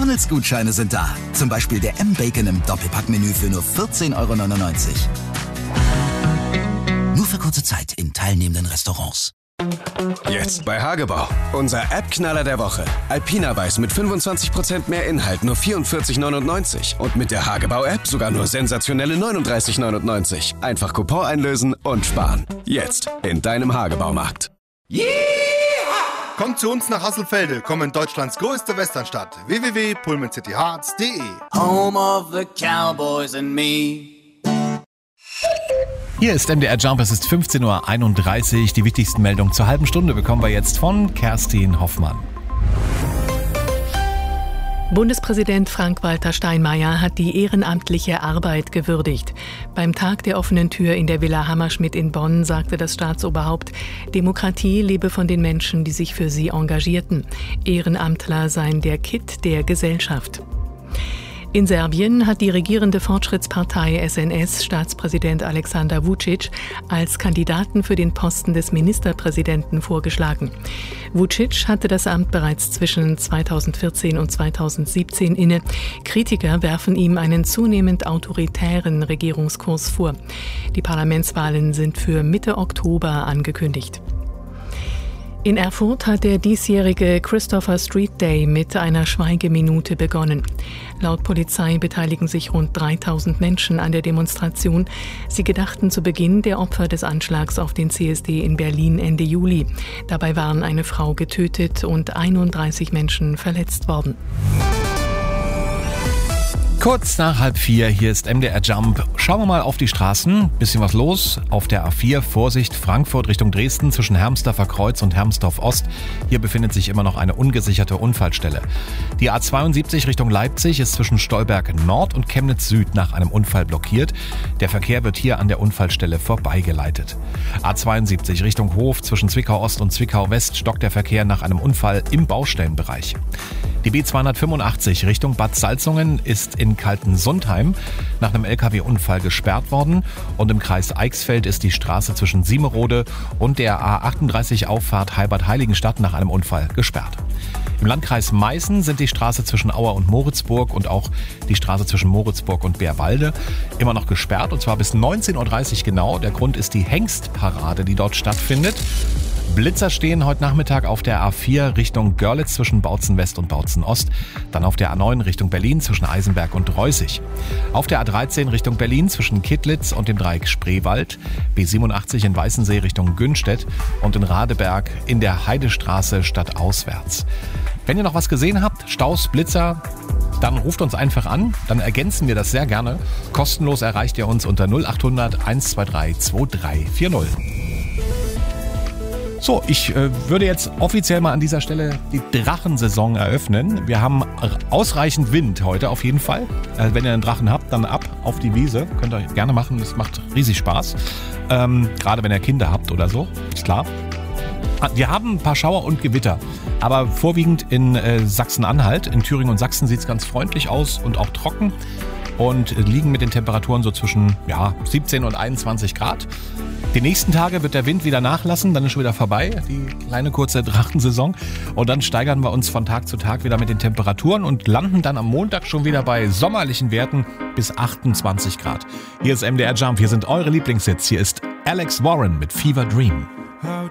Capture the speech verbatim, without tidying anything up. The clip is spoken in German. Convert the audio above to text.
McDonald's-Gutscheine sind da. Zum Beispiel der M-Bacon im Doppelpackmenü für nur vierzehn Euro neunundneunzig. Nur für kurze Zeit in teilnehmenden Restaurants. Jetzt bei Hagebau. Unser App-Knaller der Woche. Alpina Weiß mit fünfundzwanzig Prozent mehr Inhalt, nur vierundvierzig neunundneunzig. Und mit der Hagebau-App sogar nur sensationelle neununddreißig neunundneunzig. Einfach Coupon einlösen und sparen. Jetzt in deinem Hagebaumarkt. Yeah! Kommt zu uns nach Hasselfelde, komm in Deutschlands größte Westernstadt. w w w punkt pullman city hearts punkt de. Home of the Cowboys and me. Hier ist M D R Jump, es ist fünfzehn Uhr einunddreißig. Die wichtigsten Meldungen zur halben Stunde bekommen wir jetzt von Kerstin Hoffmann. Bundespräsident Frank-Walter Steinmeier hat die ehrenamtliche Arbeit gewürdigt. Beim Tag der offenen Tür in der Villa Hammerschmidt in Bonn sagte das Staatsoberhaupt, Demokratie lebe von den Menschen, die sich für sie engagierten. Ehrenamtler seien der Kitt der Gesellschaft. In Serbien hat die regierende Fortschrittspartei S N S Staatspräsident Aleksandar Vučić als Kandidaten für den Posten des Ministerpräsidenten vorgeschlagen. Vučić hatte das Amt bereits zwischen zweitausendvierzehn und zweitausendsiebzehn inne. Kritiker werfen ihm einen zunehmend autoritären Regierungskurs vor. Die Parlamentswahlen sind für Mitte Oktober angekündigt. In Erfurt hat der diesjährige Christopher Street Day mit einer Schweigeminute begonnen. Laut Polizei beteiligen sich rund dreitausend Menschen an der Demonstration. Sie gedachten zu Beginn der Opfer des Anschlags auf den C S D in Berlin Ende Juli. Dabei waren eine Frau getötet und einunddreißig Menschen verletzt worden. Kurz nach halb vier, hier ist M D R Jump. Schauen wir mal auf die Straßen. Bisschen was los. Auf der A vier, Vorsicht, Frankfurt Richtung Dresden zwischen Hermsdorfer Kreuz und Hermsdorf Ost. Hier befindet sich immer noch eine ungesicherte Unfallstelle. Die A zweiundsiebzig Richtung Leipzig ist zwischen Stolberg Nord und Chemnitz Süd nach einem Unfall blockiert. Der Verkehr wird hier an der Unfallstelle vorbeigeleitet. A zweiundsiebzig Richtung Hof zwischen Zwickau Ost und Zwickau West stockt der Verkehr nach einem Unfall im Baustellenbereich. Die B zweihundertfünfundachtzig Richtung Bad Salzungen ist in Kaltensundheim nach einem L K W-Unfall gesperrt worden und im Kreis Eichsfeld ist die Straße zwischen Siemerode und der A achtunddreißig Auffahrt Heibad-Heiligenstadt nach einem Unfall gesperrt. Im Landkreis Meißen sind die Straße zwischen Auer und Moritzburg und auch die Straße zwischen Moritzburg und Bärwalde immer noch gesperrt und zwar bis neunzehn Uhr dreißig genau. Der Grund ist die Hengstparade, die dort stattfindet. Blitzer stehen heute Nachmittag auf der A vier Richtung Görlitz zwischen Bautzen West und Bautzen Ost, dann auf der A neun Richtung Berlin zwischen Eisenberg und Reußig. Auf der A dreizehn Richtung Berlin zwischen Kittlitz und dem Dreieck Spreewald, B siebenundachtzig in Weißensee Richtung Günstedt und in Radeberg in der Heidestraße stadtauswärts. Wenn ihr noch was gesehen habt, Staus, Blitzer, dann ruft uns einfach an, dann ergänzen wir das sehr gerne. Kostenlos erreicht ihr uns unter null achthundert eins zwei drei zwei drei vier null. So, ich äh, würde jetzt offiziell mal an dieser Stelle die Drachensaison eröffnen. Wir haben ausreichend Wind heute auf jeden Fall. Äh, wenn ihr einen Drachen habt, dann ab auf die Wiese. Könnt ihr gerne machen, das macht riesig Spaß. Ähm, gerade wenn ihr Kinder habt oder so, ist klar. Wir haben ein paar Schauer und Gewitter, aber vorwiegend in äh, Sachsen-Anhalt. In Thüringen und Sachsen sieht es ganz freundlich aus und auch trocken und liegen mit den Temperaturen so zwischen ja, siebzehn und einundzwanzig Grad. Die nächsten Tage wird der Wind wieder nachlassen, dann ist schon wieder vorbei, die kleine kurze Drachensaison. Und dann steigern wir uns von Tag zu Tag wieder mit den Temperaturen und landen dann am Montag schon wieder bei sommerlichen Werten bis achtundzwanzig Grad. Hier ist M D R Jump, hier sind eure Lieblingshits. Hier ist Alex Warren mit Fever Dream. How